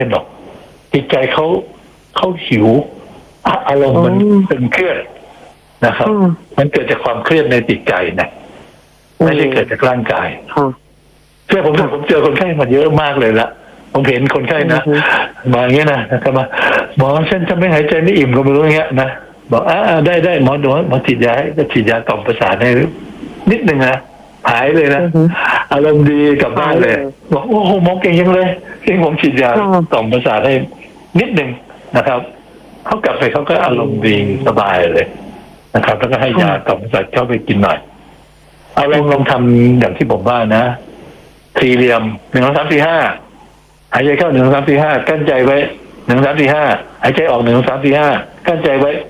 เป็นหรอกจิตใจเขาหิวอารมณ์มันตึงเครียดนะครับมันเกิดจากความเครียดในจิตใจนะไม่ได้เกิดจากร่างกายเชื่อผมเจอคนไข้มาเยอะมากเลยละผมเห็นคนไข้นะมาอย่างเงี้ยนะครับมาหมอฉันจะไม่หายใจไม่อิ่มก็ไม่รู้อย่างเงี้ยนะบอกได้หมอฉีดยาให้ก็ฉีดยากล่อมประสาทให้นิดนึงนะหายเลยนะอารมณ์ดีกลับบ้านเลยบอกโอ้โหหมอเก่งยังเลยเก่งผมฉีดยากล่อมประสาทให้นิดนึงนะครับเขากลับไปเขาก็อารมณ์ดีสบายเลยนะครับแล้วก็ให้ยากล่อมประสาทเข้าไปกินหน่อยเอาลองทำอย่างที่ผมว่านะสี่เหลี่ยม1 2 3 4 5หายใจเข้า1 2 3 4 5กั้นใจไว้1 2 3 4 5หายใจออก1 2 3 4 5กั้นใจไว้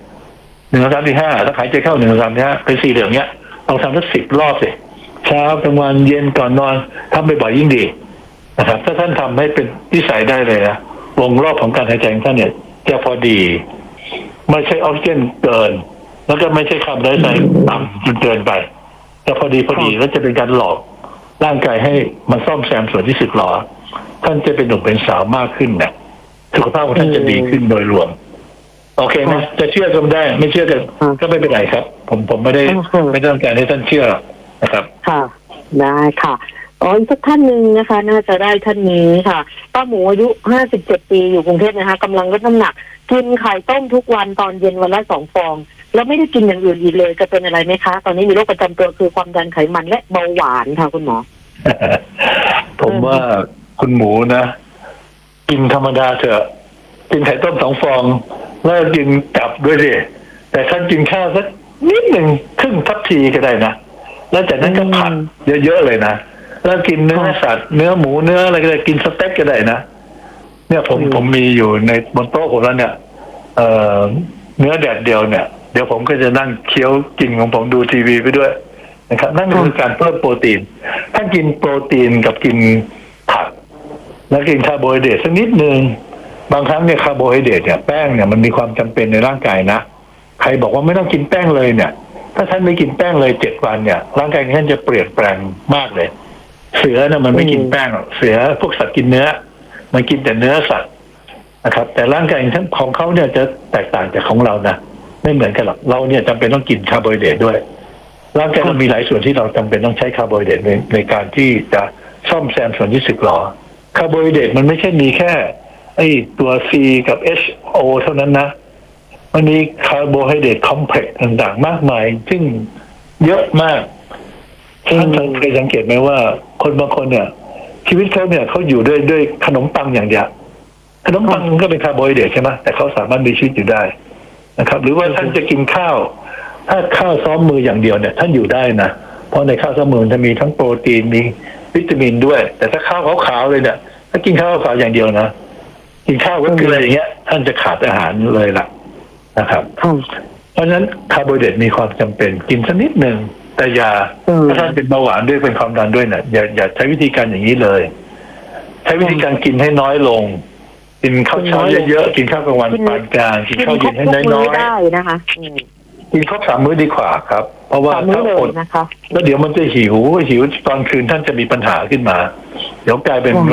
1 2 3 4 5แล้วหายใจเข้า1 2 3 4 5เป็นสี่เหลี่ยมเนี้ยลองทำสัก10 รอบสิเช้ากลางวันเย็นก่อนนอนทำบ่อยๆยิ่งดีนะครับถ้าท่านทำให้เป็นนิสัยได้เลยนะวงรอบของการหายใจของท่านเนี่ยจะพอดีไม่ใช่ออกซิเจนเกินแล้วก็ไม่ใช่คาร์บอนไดออกไซด์ต่ำจนเกินไปจะพอดีแล้วจะเป็นการหลอกร่างกายให้มันซ่อมแซมส่วนที่สึกหรอท่านจะเป็นหนุ่มเป็นสาวมากขึ้นนะสุขภาพของท่านจะดีขึ้นโดยรวมโอเคนะจะเชื่อก็ได้ไม่เชื่อก็ไม่เป็นไรครับผมไม่ต้องการให้ท่านเชื่อนะครับค่ะได้ค่ะอีกสักท่านหนึ่งนะคะน่าจะได้ท่านนี้ค่ะป้าหมูอายุ57 ปีอยู่กรุงเทพนะคะกำลังลดน้ำหนักกินไข่ต้มทุกวันตอนเย็นวันละ2 ฟองแล้วไม่ได้กินอย่างอื่นอีกเลยจะเป็นอะไรไหมคะตอนนี้มีโรคประจำตัวคือความดันไขมันและเบาหวานค่ะคุณหมอผมว่าคุณหมูนะกินธรรมดาเถอะกินไข่ต้ม2 ฟองแล้วกินกลับด้วยสิแต่ท่านกินข้าวสักนิดหนึ่งครึ่งทัพพีก็ได้นะแล้วจากนั้นก็ผัดเยอะๆเลยนะแล้วกินเนื้อสัตว์เนื้อหมูเนื้ออะไรก็ได้กินสเต็กก็ได้นะเนี่ยผมมีอยู่ในบนโต๊ะผมแล้วเนี่ยเนื้อแดดเดียวเนี่ยเดี๋ยวผมก็จะนั่งเคี้ยวกินของผมดูทีวีไปด้วยนะครับนั่นคือการเพิ่มโปรตีนถ้ากินโปรตีนกับกินผักแล้วกินคาร์โบไฮเดรตสักนิดนึงบางครั้งเนี่ยคาร์โบไฮเดรตเนี่ยแป้งเนี่ยมันมีความจำเป็นในร่างกายนะใครบอกว่าไม่ต้องกินแป้งเลยเนี่ยถ้าท่านไม่กินแป้งเลย7 วันเนี่ยร่างกายท่านจะเปลี่ยนแปลงมากเลยเสือเนี่ยมันไม่กินแป้งหรอกเสือพวกสัตว์กินเนื้อมันกินแต่เนื้อสัตว์นะครับแต่ร่างกายของเขาเนี่ยจะแตกต่างจากของเรานะไม่เหมือนกันหรอกเราเนี่ยจำเป็นต้องกินคาร์โบไฮเดรตด้วยร่างกายเรามีหลายส่วนที่เราจำเป็นต้องใช้คาร์โบไฮเดรตในการที่จะซ่อมแซมส่วนที่สึกหรอคาร์โบไฮเดรตมันไม่ใช่มีแค่ไอ้ตัว C กับ HO เท่านั้นนะมันมีคาร์โบไฮเดรตคอมเพล็กซ์ต่างๆมากมายซึ่งเยอะมากท่านเคยสังเกตไหมว่าคนบางคนเนี่ยชีวิตเขาเนี่ยเขาอยู่ด้วยขนมปังอย่างเดียวขนมปังก็เป็นคาร์โบไฮเดรตใช่ไหมแต่เขาสามารถมีชีวิตอยู่ได้นะครับหรือว่าท่านจะกินข้าวถ้าข้าวซ้อมมืออย่างเดียวเนี่ยท่านอยู่ได้นะเพราะในข้าวซ้อมมือจะมีทั้งโปรตีนมีวิตามินด้วยแต่ถ้าข้าวขาวๆเลยเนี่ยถ้ากินข้าวขาวอย่างเดียวนะกินข้าวก็คืออะไรอย่างเงี้ยท่านจะขาดอาหารเลยล่ะนะครับเพราะฉะนั้นคาร์โบไฮเดรตมีความจำเป็นกินสักนิดหนึ่งแต่อย่าถ้าท่านเป็นเบาหวานด้วยเป็นความดันด้วยเนี่ยอย่าใช้วิธีการอย่างนี้เลยใช้วิธีการกินให้น้อยลงกินข้าวเช้าเยอะๆกินข้าวกลางวันปานกลางกินข้าวเย็นให้น้อยๆได้นะคะกินครบ3 มื้อดีกว่าครับเพราะว่าถ้าอดแล้วเดี๋ยวมันจะหิวตอนคืนท่านจะมีปัญหาขึ้นมาเดี๋ยวกลายเป็น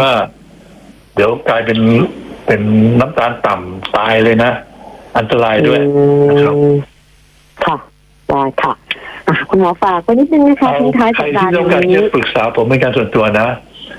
น้ำตาลต่ำตายเลยนะอันตรายด้วยนะครับค่ะได้ค่ะคุณหมอฝากไว้นิดนึงนะคะทิ้งท้ายใครที่ต้องการจะปรึกษาผมเป็นการส่วนตัวนะ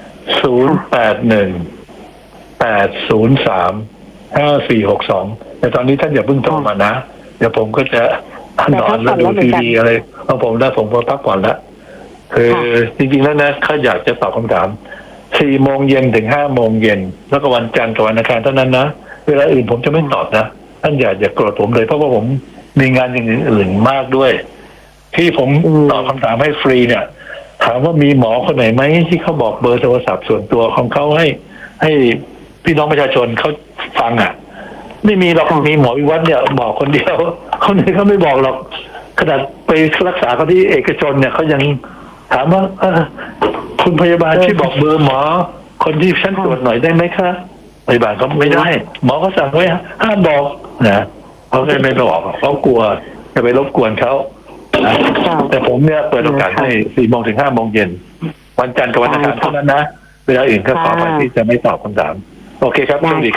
081-803-5462แต่ตอนนี้ท่านอย่าเพิ่งโทรมานะเดี๋ยวผมก็จะนอนแล้วดูทีวีอะไรของผมได้ผมก็พักผ่อนแล้วคือจริงๆแล้วนะเขาอยากจะตอบคำถาม4 โมงเย็นถึง5 โมงเย็นแล้วก็วันจันทร์กับวันอังคารเท่านั้นนะเวลาอื่นผมจะไม่ตอบนะท่านอย่าโกรธผมเลยเพราะว่าผมมีงานอย่างอื่นมากด้วยที่ผมตอบคำถามให้ฟรีเนี่ยถามว่ามีหมอคนไหนไหมที่เขาบอกเบอร์โทรศัพท์ส่วนตัวของเขาให้พี่น้องประชาชนเขาฟังอ่ะไม่มีหรอกมีหมอวิวัฒน์เนี่ยบอกคนเดียวคนอื่นเขาไม่บอกหรอกขนาดไปรักษาเขาที่เอกชนเนี่ยเขายังถามว่าคุณพยาบาลที่บอกเบอร์หมอคนที่ฉันตรวจหน่อยได้ไหมคะพยาบาลเขาไม่ได้หมอเขาสั่งไว้ห้ามบอกนะเขาเลยไม่บอกเขากลัวจะไปรบกวนเขาแต่ผมเนี่ยเปิดโอกาสให้4 โมงถึง5 โมงเย็นวันจันทร์กับวันอังคารเท่านั้นนะเวลาอื่นก็ขอไปที่จะไม่ตอบคำถามโอเคครับสวัสดี